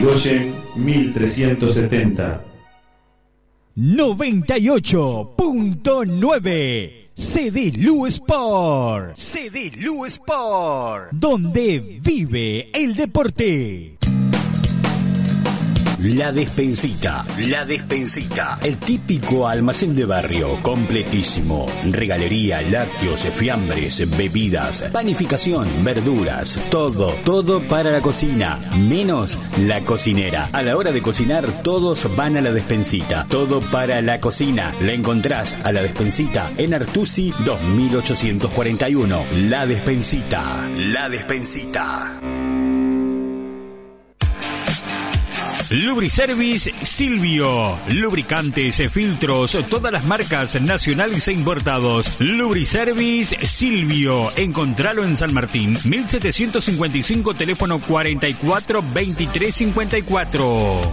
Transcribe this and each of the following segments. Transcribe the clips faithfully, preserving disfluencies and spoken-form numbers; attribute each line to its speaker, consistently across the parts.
Speaker 1: Goyen mil trescientos setenta.
Speaker 2: noventa y ocho punto nueve C D L U Sport. C D L U Sport. Donde vive el deporte.
Speaker 3: La Despensita, La Despensita, el típico almacén de barrio, completísimo. Regalería, lácteos, fiambres, bebidas, panificación, verduras, todo, todo para la cocina, menos la cocinera. A la hora de cocinar, todos van a La Despensita. Todo para la cocina. La encontrás a La Despensita en Artusi dos mil ochocientos cuarenta y uno. La Despensita, La Despensita.
Speaker 2: Lubriservice Silvio. Lubricantes, filtros, todas las marcas nacionales e importados. Lubriservice Silvio. Encontralo en San Martín, mil setecientos cincuenta y cinco, teléfono cuarenta y cuatro veintitrés cincuenta y cuatro.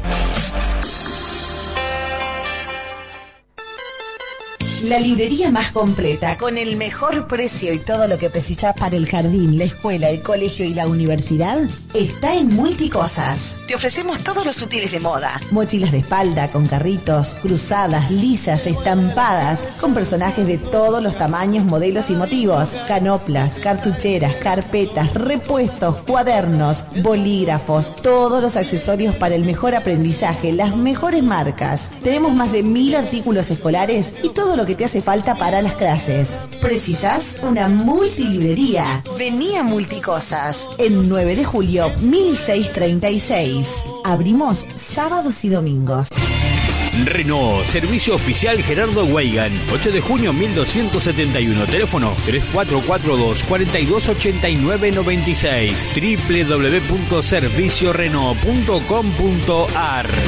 Speaker 4: La librería más completa, con el mejor precio y todo lo que precisas para el jardín, la escuela, el colegio y la universidad, está en Multicosas. Te ofrecemos todos los útiles de moda. Mochilas de espalda con carritos, cruzadas, lisas, estampadas, con personajes de todos los tamaños, modelos y motivos. Canoplas, cartucheras, carpetas, repuestos, cuadernos, bolígrafos, todos los accesorios para el mejor aprendizaje, las mejores marcas. Tenemos más de mil artículos escolares y todo lo que te hace falta para las clases. ¿Precisas una multilibrería? Vení a Multicosas en nueve de julio mil seiscientos treinta y seis. Abrimos sábados y domingos.
Speaker 2: Renault, servicio oficial Gerardo Weigan, ocho de junio mil doscientos setenta y uno, teléfono tres cuatro cuatro dos, cuatro dos ocho nueve nueve seis, doble u doble u doble u punto servicio renault punto com punto a r.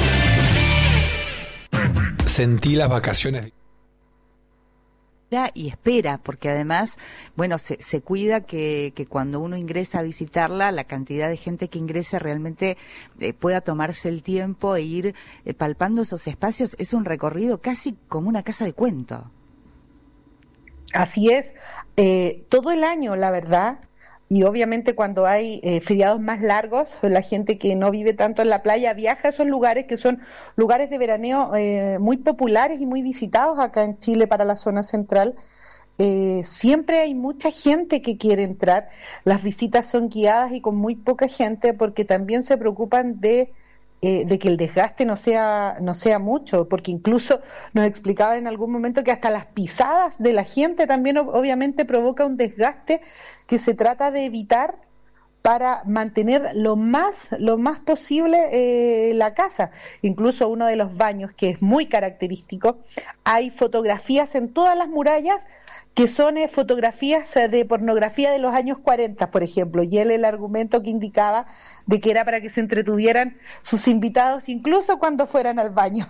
Speaker 5: Sentí las vacaciones.
Speaker 6: Y espera, porque además, bueno, se, se cuida que, que cuando uno ingresa a visitarla, la cantidad de gente que ingrese realmente eh, pueda tomarse el tiempo e ir eh, palpando esos espacios. Es un recorrido casi como una casa de cuento.
Speaker 7: Así es, eh, todo el año, la verdad. Y obviamente cuando hay eh, feriados más largos, la gente que no vive tanto en la playa viaja a esos lugares que son lugares de veraneo eh, muy populares y muy visitados acá en Chile para la zona central. Eh, siempre hay mucha gente que quiere entrar. Las visitas son guiadas y con muy poca gente porque también se preocupan de Eh, de que el desgaste no sea no sea mucho, porque incluso nos explicaba en algún momento que hasta las pisadas de la gente también obviamente provoca un desgaste que se trata de evitar para mantener lo más lo más posible eh, la casa. Incluso uno de los baños, que es muy característico, hay fotografías en todas las murallas que son eh, fotografías eh, de pornografía de los años cuarenta, por ejemplo, y él el argumento que indicaba de que era para que se entretuvieran sus invitados incluso cuando fueran al baño.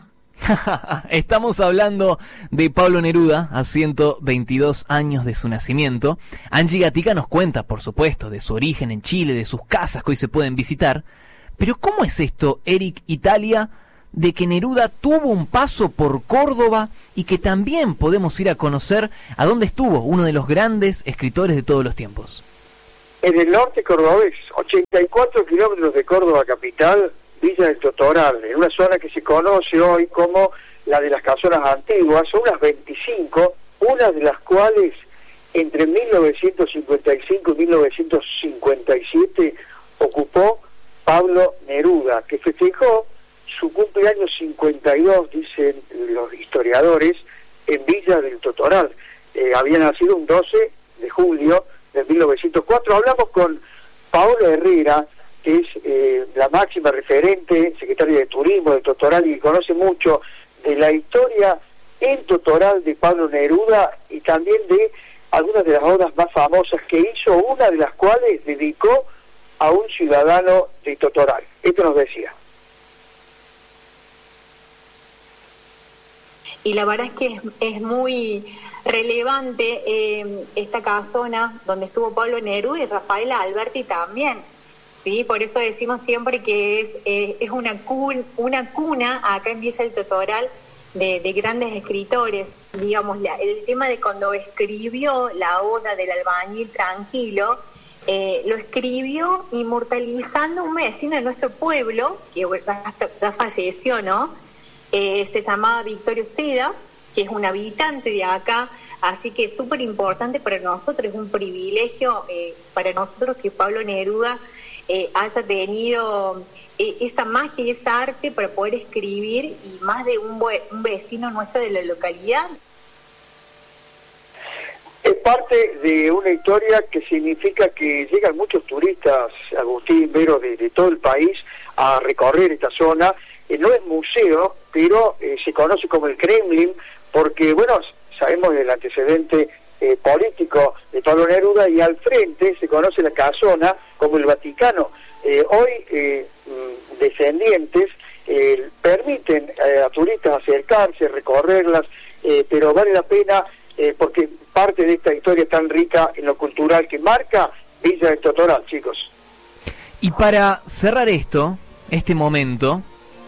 Speaker 8: Estamos hablando de Pablo Neruda, a ciento veintidós años de su nacimiento. Angie Gatica nos cuenta, por supuesto, de su origen en Chile, de sus casas que hoy se pueden visitar. Pero ¿cómo es esto, Eric Italia, de que Neruda tuvo un paso por Córdoba y que también podemos ir a conocer a dónde estuvo uno de los grandes escritores de todos los tiempos?
Speaker 9: En el norte cordobés, ochenta y cuatro kilómetros de Córdoba capital, Villa del Totoral, en una zona que se conoce hoy como la de las casonas antiguas, son unas veinticinco, una de las cuales entre mil novecientos cincuenta y cinco y mil novecientos cincuenta y siete ocupó Pablo Neruda, que festejó su cumpleaños cincuenta y dos, dicen los historiadores, en Villa del Totoral. Eh, había nacido un doce de julio de mil novecientos cuatro. Hablamos con Paola Herrera, que es eh, la máxima referente, secretaria de Turismo de Totoral, y que conoce mucho de la historia en Totoral de Pablo Neruda y también de algunas de las obras más famosas que hizo, una de las cuales dedicó a un ciudadano de Totoral. Esto nos decía.
Speaker 10: Y la verdad es que es, es muy relevante eh, esta casona donde estuvo Pablo Neruda y Rafael Alberti también, ¿sí? Por eso decimos siempre que es eh, es una cuna, una cuna acá en Villa del Totoral de, de grandes escritores. Digamos, la, el tema de cuando escribió la Oda del albañil tranquilo, eh, lo escribió inmortalizando un vecino de nuestro pueblo, que ya, ya falleció, ¿no? Eh, se llamaba Victorio Seda, que es un habitante de acá, así que es súper importante para nosotros, es un privilegio eh, para nosotros que Pablo Neruda eh, haya tenido eh, esa magia y esa arte para poder escribir, y más de un, un vecino nuestro de la localidad.
Speaker 9: Es parte de una historia que significa que llegan muchos turistas, Agustín, Vero, de, de todo el país a recorrer esta zona. Eh, no es museo, pero eh, se conoce como el Kremlin, porque, bueno, sabemos del antecedente eh, político de Pablo Neruda, y al frente se conoce la casona como el Vaticano. Eh, hoy, eh, descendientes eh, permiten eh, a turistas acercarse, recorrerlas, eh, pero vale la pena eh, porque parte de esta historia tan rica en lo cultural que marca Villa del Totoral, chicos.
Speaker 8: Y para cerrar esto, este momento,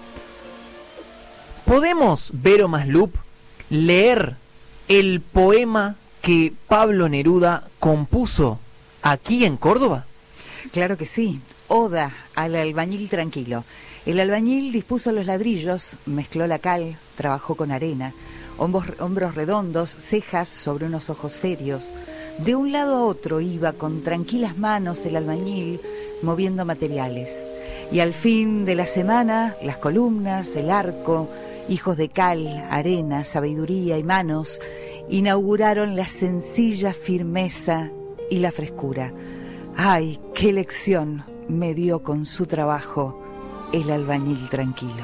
Speaker 8: ¿podemos, Vero Maslup, leer el poema que Pablo Neruda compuso aquí en Córdoba?
Speaker 6: Claro que sí. Oda al albañil tranquilo. El albañil dispuso los ladrillos, mezcló la cal, trabajó con arena, hombros, hombros redondos, cejas sobre unos ojos serios. De un lado a otro iba con tranquilas manos el albañil, moviendo materiales. Y al fin de la semana, las columnas, el arco, hijos de cal, arena, sabiduría y manos, inauguraron la sencilla firmeza y la frescura. ¡Ay, qué lección me dio con su trabajo el albañil tranquilo!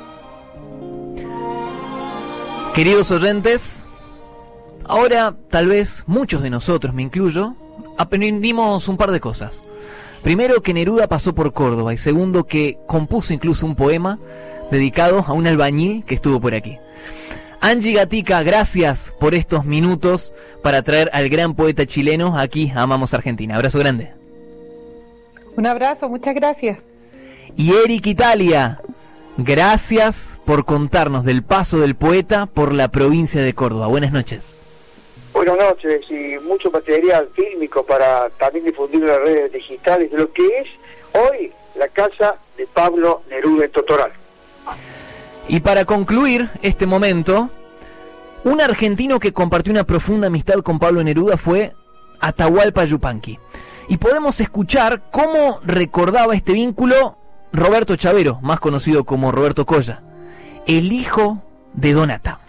Speaker 8: Queridos oyentes, ahora tal vez muchos de nosotros, me incluyo, aprendimos un par de cosas. Primero, que Neruda pasó por Córdoba, y segundo, que compuso incluso un poema dedicado a un albañil que estuvo por aquí. Angie Gatica, gracias por estos minutos para traer al gran poeta chileno aquí a Amamos Argentina. Abrazo grande.
Speaker 7: Un abrazo, muchas gracias.
Speaker 8: Y Eric Italia, gracias por contarnos del paso del poeta por la provincia de Córdoba. Buenas noches.
Speaker 9: Buenas noches, y mucho material fílmico para también difundir en las redes digitales de lo que es hoy la casa de Pablo Neruda en Totoral.
Speaker 8: Y para concluir este momento, un argentino que compartió una profunda amistad con Pablo Neruda fue Atahualpa Yupanqui. Y podemos escuchar cómo recordaba este vínculo Roberto Chavero, más conocido como Roberto Colla, el hijo de Donata.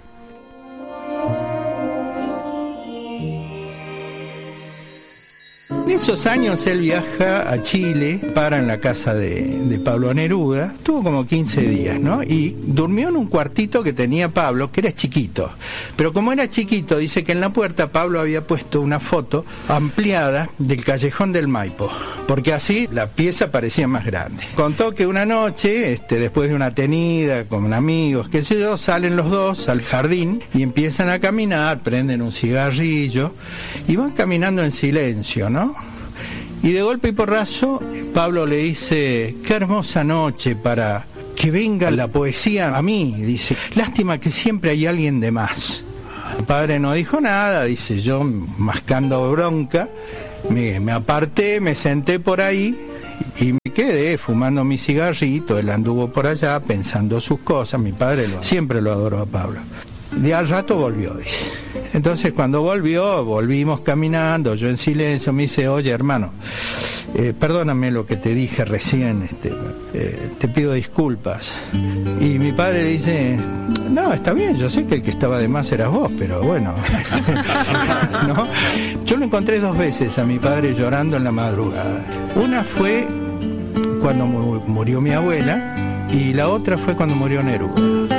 Speaker 11: En esos años él viaja a Chile, para en la casa de, de Pablo Neruda, estuvo como quince días, ¿no? Y durmió en un cuartito que tenía Pablo, que era chiquito. Pero como era chiquito, dice que en la puerta Pablo había puesto una foto ampliada del Callejón del Maipo, porque así la pieza parecía más grande. Contó que una noche, este, después de una tenida con amigos, qué sé yo, salen los dos al jardín y empiezan a caminar, prenden un cigarrillo y van caminando en silencio, ¿no? Y de golpe y porrazo, Pablo le dice: qué hermosa noche para que venga la poesía a mí. Dice, lástima que siempre hay alguien de más. El padre no dijo nada, dice, yo mascando bronca, me, me aparté, me senté por ahí y me quedé fumando mi cigarrito. Él anduvo por allá pensando sus cosas. Mi padre lo, siempre lo adoró a Pablo. De al rato volvió, dice. Entonces cuando volvió, volvimos caminando, yo en silencio, me dice, oye hermano, eh, perdóname lo que te dije recién, este, eh, te pido disculpas. Y mi padre le dice, no, está bien, yo sé que el que estaba de más eras vos, pero bueno. ¿No? Yo lo encontré dos veces a mi padre llorando en la madrugada. Una fue cuando murió mi abuela y la otra fue cuando murió Neruda.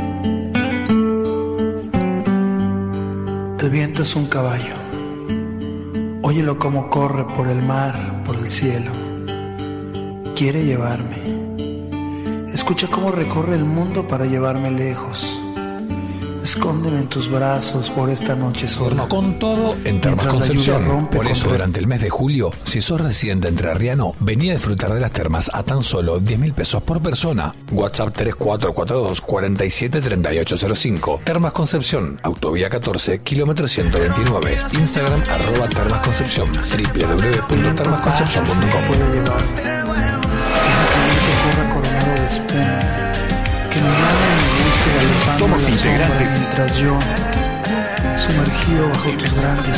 Speaker 12: El viento es un caballo, óyelo como corre por el mar, por el cielo. Quiere llevarme. Escucha cómo recorre el mundo para llevarme lejos. Escóndeme en tus brazos por esta noche sola.
Speaker 5: Con todo en Termas Concepción. Por eso, durante el mes de julio, si sos residente entrerriano, vení a disfrutar de las termas a tan solo diez mil pesos por persona. WhatsApp tres cuatro cuatro dos, cuatro siete, tres ocho cero cinco. Termas Concepción, Autovía catorce, kilómetro ciento veintinueve. Instagram, arroba Termas Concepción. w w w punto termas concepción punto com.
Speaker 2: Somos integrantes.
Speaker 12: Mientras yo, sumergido bajo tus grandes